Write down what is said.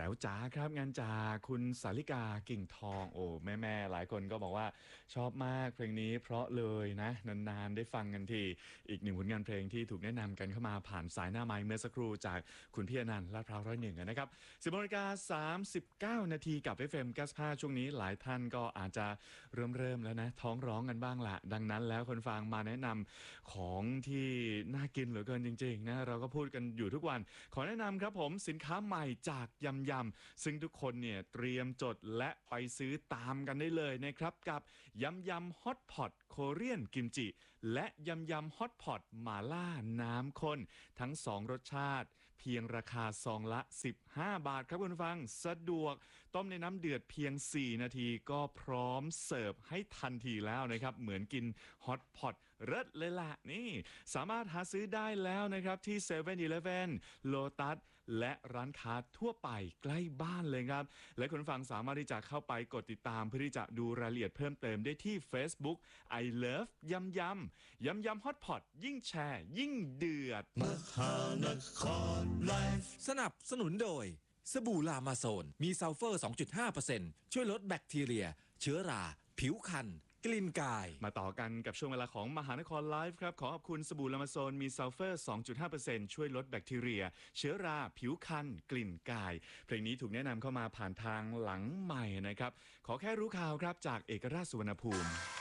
วจ๋าครับงานจากคุณสาริกากิ่งทองโอ้แม่ๆหลายคนก็บอกว่าชอบมากเพลงนี้เพราะเลยนะนานๆได้ฟังกันทีอีกหนึ่งผลงานเพลงที่ถูกแนะนำกันเข้ามาผ่านสายหน้าไม้เมื่อสักครู่จากคุณพี่อนันต์ลาดพร้าว101นะครับ10:39 นาทีกับ FM 95ช่วงนี้หลายท่านก็อาจจะเริ่มแล้วนะท้องร้องกันบ้างละดังนั้นแล้วคนฟังมาแนะนำของที่น่ากินเหลือเกินจริงๆนะเราก็พูดกันอยู่ทุกวันขอแนะนำครับผมสินค้าใหม่จากยำซึ่งทุกคนเนี่ยเตรียมจดและไปซื้อตามกันได้เลยนะครับกับยำฮอตพอตโคเรียนกิมจิและยำฮอตพอตหม่าล่าน้ำข้นทั้ง2รสชาติเพียงราคาซองละ15 บาทครับคุณฟังสะดวกต้มในน้ำเดือดเพียง4นาทีก็พร้อมเสิร์ฟให้ทันทีแล้วนะครับเหมือนกินฮอตพอตเลิศเลยล่ะนี่สามารถหาซื้อได้แล้วนะครับที่7-Eleven Lotus และร้านค้าทั่วไปใกล้บ้านเลยครับและคุณฟังสามารถที่จะเข้าไปกดติดตามเพื่อที่จะดูรายละเอียดเพิ่มเติมได้ที่ Facebook I Love ยำฮอตพอตยิ่งแชร์ยิ่งเดือดมหานครไลฟ์สนับสนุนโดยสบู่ลามาโซนมีซัลเฟอร์ 2.5% ช่วยลดแบคทีเรียเชื้อราผิวคันกลิ่นกายมาต่อกันกับช่วงเวลาของมหานครไลฟ์ครับขอขอบคุณสบู่ลามาโซนมีซัลเฟอร์ 2.5% ช่วยลดแบคทีเรียเชื้อราผิวคันกลิ่นกายเพลงนี้ถูกแนะนำเข้ามาผ่านทางหลังใหม่นะครับขอแค่รู้ข่าวครับจากเอกราชสุวรรณภูมิ